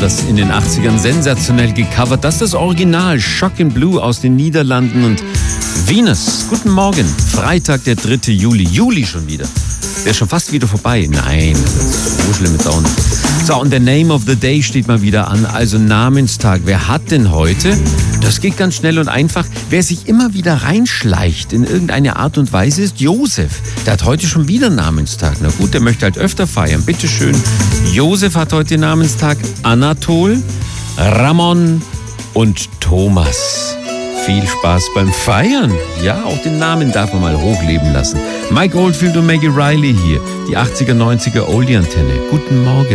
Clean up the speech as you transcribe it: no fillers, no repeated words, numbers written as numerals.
das in den 80ern sensationell gecovert. Das ist das Original, Shocking Blue aus den Niederlanden und Venus. Guten Morgen, Freitag, der 3. Juli. Juli schon wieder. Der ist schon fast wieder vorbei. Nein, so schlimm ist auch nicht. So, und der Name of the Day steht mal wieder an, also Namenstag. Wer hat denn heute? Das geht ganz schnell und einfach. Wer sich immer wieder reinschleicht in irgendeine Art und Weise, ist Josef. Der hat heute schon wieder Namenstag. Na gut, der möchte halt öfter feiern. Bitteschön. Josef hat heute Namenstag. Anatol, Ramon und Thomas. Viel Spaß beim Feiern. Ja, auch den Namen darf man mal hochleben lassen. Mike Oldfield und Maggie Riley hier. Die 80er, 90er Oldie-Antenne. Guten Morgen.